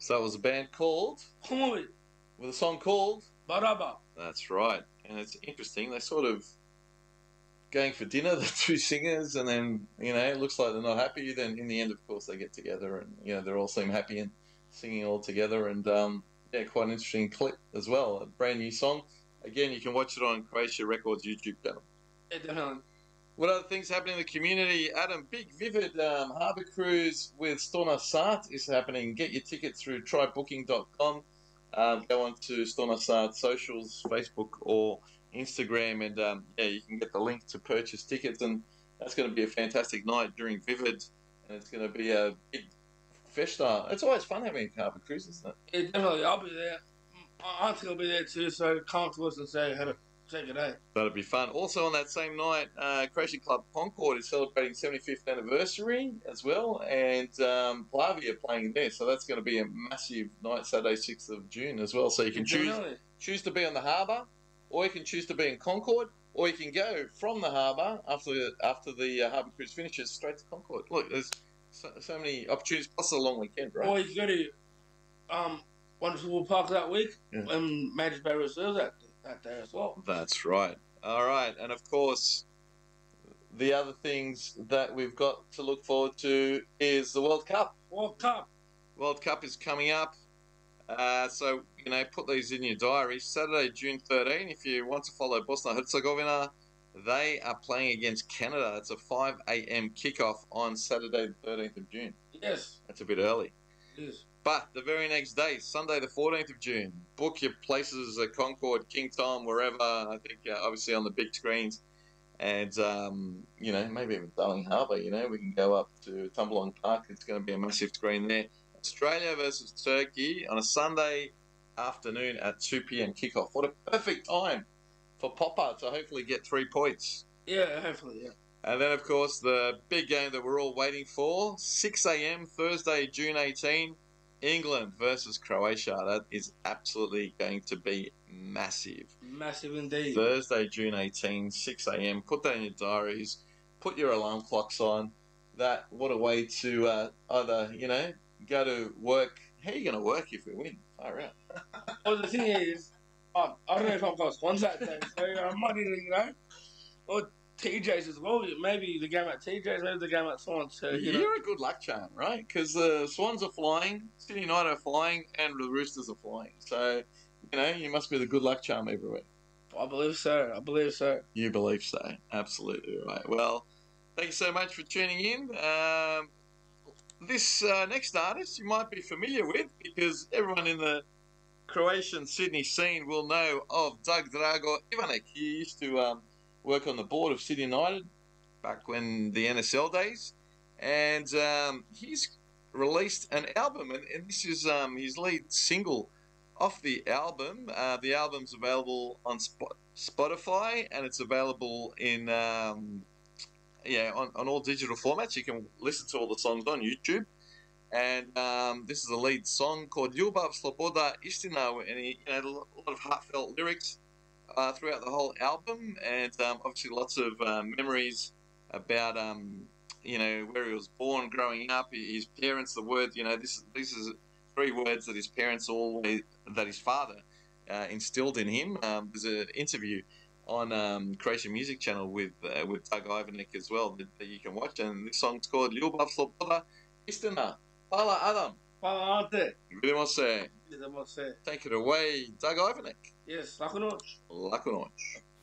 So it was a band called, Humovi, with a song called, Baraba. that's right. And it's interesting, they sort of going for dinner, the two singers, and then, it looks like they're not happy. Then in the end, of course, they get together and, they all seem happy and singing all together. And, yeah, quite an interesting clip as well. A brand new song. Again, you can watch it on Croatia Records YouTube channel. Yeah, definitely. What other things happening in the community? Adam, big Vivid Harbour Cruise with Storna Sart is happening. Get your tickets through trybooking.com. Go on to Storna Sart socials, Facebook or Instagram, and yeah, you can get the link to purchase tickets. And that's going to be a fantastic night during Vivid, and it's going to be a big festa. It's always fun having a Harbour Cruise, isn't it? Yeah, definitely. I'll be there. I think I'll be there too, so come to us and say hello. Say good day. That'll be fun. Also on that same night, Croatian Club Concord is celebrating 75th anniversary as well, and Blavi are playing there, so that's going to be a massive night, Saturday 6th of June as well. So you can choose to be on the harbour, or you can choose to be in Concord, or you can go from the harbour after the harbour cruise finishes straight to Concord. Look, there's so many opportunities, plus a long weekend, right? Or you can go to Wonderful Park that week, and Majors Bay Reserve that day as well. That's right. All right, and of course, the other things that we've got to look forward to is the World Cup. World Cup is coming up. So, put these in your diary. Saturday, June 13, if you want to follow Bosnia-Herzegovina, they are playing against Canada. It's a 5 a.m. kickoff on Saturday, the 13th of June. Yes. That's a bit early. It is. But the very next day, Sunday the 14th of June, book your places at Concord, King Tom, wherever, I think obviously on the big screens. And, maybe even Darling Harbour, we can go up to Tumbalong Park. It's going to be a massive screen there. Australia versus Turkey on a Sunday afternoon at 2 p.m. kickoff. What a perfect time for Popper to hopefully get 3 points. Yeah, hopefully, yeah. And then, of course, the big game that we're all waiting for, 6 a.m. Thursday, June 18, England versus Croatia. That is absolutely going to be massive. Massive indeed. Thursday, June 18, 6 a.m. Put that in your diaries. Put your alarm clocks on. What a way to either, go to work. How are you going to work if we win? Far out. Well, the thing is, I don't know if I've got swans that day, so I might need or TJ's as well. Maybe the game at TJ's, maybe the game at Swans. So, You're a good luck charm, right? Because the Swans are flying, Sydney United are flying, and the Roosters are flying. So, you must be the good luck charm everywhere. I believe so. You believe so. Absolutely right. Well, thank you so much for tuning in. This next artist you might be familiar with because everyone in the Croatian Sydney scene will know of Doug Drago Ivanek. He used to work on the board of Sydney United back when the NSL days, and he's released an album, and this is his lead single off the album. The album's available on Spotify, and it's available in on all digital formats. You can listen to all the songs on YouTube. And this is a lead song called Ljubav, Sloboda, Istina, and he a lot of heartfelt lyrics throughout the whole album, and obviously lots of memories about where he was born, growing up, his parents, the words. This is 3 words that his parents that his father instilled in him. There's an interview on Croatian Music Channel with Doug Ivanek as well that you can watch, and this song's called Ljubav, Sloboda, Istina. Hvala, Adam. Hvala, Ante. Idemo se. Take it away, Doug Ivanek. Yes, laku noć. Laku noć.